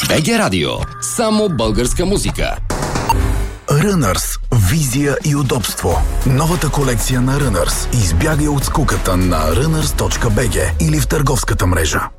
БГ Радио. Само българска музика. Runners. Визия и удобство. Новата колекция на Runners. Избягай от скуката на runners.bg или в търговската мрежа.